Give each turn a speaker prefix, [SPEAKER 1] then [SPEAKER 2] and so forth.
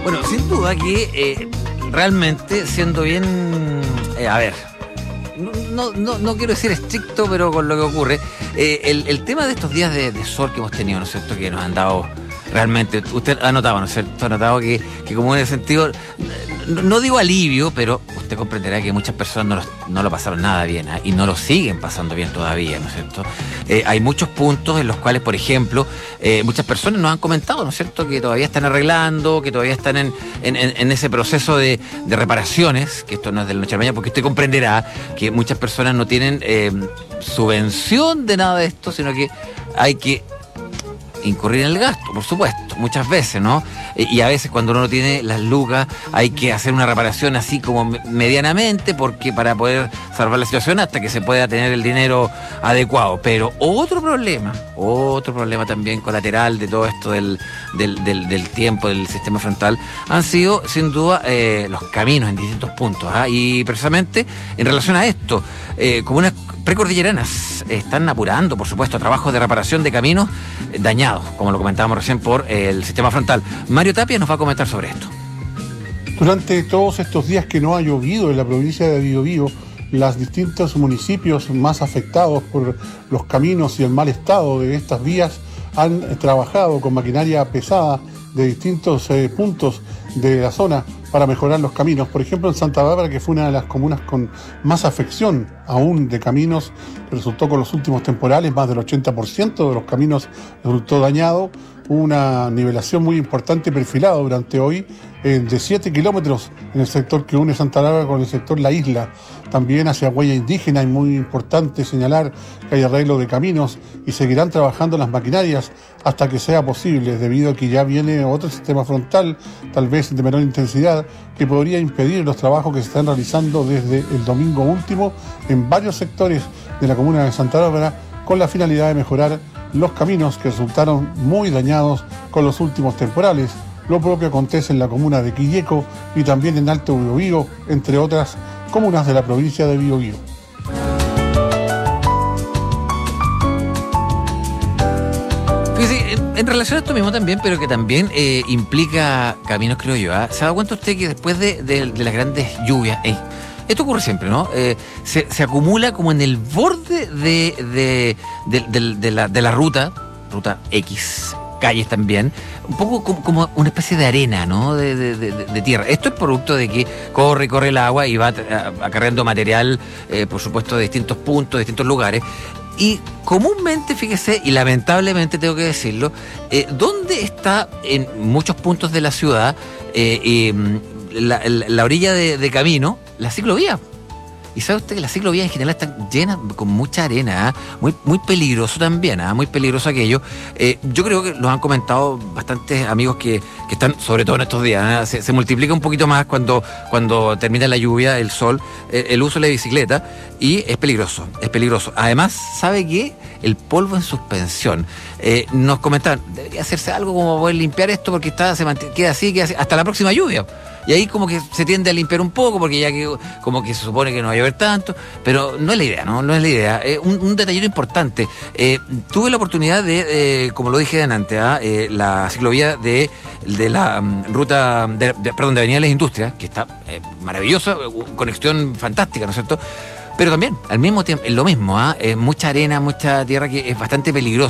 [SPEAKER 1] Bueno, sin duda que realmente siendo bien, a ver, no quiero decir estricto, pero con lo que ocurre, el tema de estos días de sol que hemos tenido, ¿no es cierto?, que nos han dado realmente, usted ha notado, ¿no es cierto?, ha notado que como en ese sentido, no digo alivio, pero usted comprenderá que muchas personas no lo pasaron nada bien, ¿eh? Y no lo siguen pasando bien todavía, ¿no es cierto? Hay muchos puntos en los cuales, por ejemplo, muchas personas nos han comentado, ¿no es cierto?, que todavía están arreglando, que todavía están en ese proceso de reparaciones, que esto no es de la noche a la mañana, porque usted comprenderá que muchas personas no tienen subvención de nada de esto, sino que hay que incurrir en el gasto, por supuesto, muchas veces, ¿no? Y a veces cuando uno no tiene las lucas hay que hacer una reparación así como medianamente, porque para poder salvar la situación hasta que se pueda tener el dinero adecuado. Pero otro problema también colateral de todo esto del tiempo, del sistema frontal, han sido sin duda los caminos en distintos puntos, ¿ah? Y precisamente en relación a esto, comunas precordilleranas están apurando, por supuesto, trabajos de reparación de caminos dañados, como lo comentábamos recién, por el sistema frontal. Mario Tapia nos va a comentar sobre esto.
[SPEAKER 2] Durante todos estos días que no ha llovido en la provincia de Biobío, los distintos municipios más afectados por los caminos y el mal estado de estas vías han trabajado con maquinaria pesada de distintos puntos de la zona para mejorar los caminos. Por ejemplo, en Santa Bárbara, que fue una de las comunas con más afección aún de caminos, resultó con los últimos temporales, más del 80% de los caminos resultó dañado. Hubo una nivelación muy importante perfilada durante hoy de 7 kilómetros en el sector que une Santa Bárbara con el sector La Isla. También hacia Huella Indígena, y muy importante señalar que hay arreglo de caminos y seguirán trabajando las maquinarias hasta que sea posible, debido a que ya viene otro sistema frontal, tal vez de menor intensidad, que podría impedir los trabajos que se están realizando desde el domingo último en varios sectores de la comuna de Santa Bárbara, con la finalidad de mejorar los caminos que resultaron muy dañados con los últimos temporales. Lo propio acontece en la comuna de Quilleco y también en Alto Biobío, entre otras comunas de la provincia de Biobío.
[SPEAKER 1] Fíjese, en relación a esto mismo también, pero que también implica caminos, creo yo, ¿eh? ¿Se da cuenta usted que después de las grandes lluvias, esto ocurre siempre, ¿no? Se acumula como en el borde de la ruta X, calles también, un poco como una especie de arena, ¿no? De tierra. Esto es producto de que corre el agua y va acarreando material, por supuesto, de distintos puntos, de distintos lugares. Y comúnmente, fíjese, y lamentablemente tengo que decirlo, ¿dónde está en muchos puntos de la ciudad la orilla de camino? La ciclovía. Y sabe usted que las ciclovías en general están llenas con mucha arena, ¿eh? Muy peligroso también, ¿eh? Muy peligroso aquello. Yo creo que lo han comentado bastantes amigos que están, sobre todo en estos días, ¿eh? Se multiplica un poquito más cuando termina la lluvia, el sol, el uso de la bicicleta, y es peligroso, es peligroso. Además, ¿sabe qué? El polvo en suspensión. Nos comentaban, debería hacerse algo como poder limpiar esto porque queda así hasta la próxima lluvia. Y ahí como que se tiende a limpiar un poco, porque ya que como que se supone que no va a llover tanto, pero no es la idea, ¿no? No es la idea. Un detallito importante. Tuve la oportunidad de, como lo dije antes, la ciclovía de la ruta, de Avenida de las Industrias, que está maravillosa, conexión fantástica, ¿no es cierto? Pero también, al mismo tiempo, es lo mismo, mucha arena, mucha tierra, que es bastante peligroso.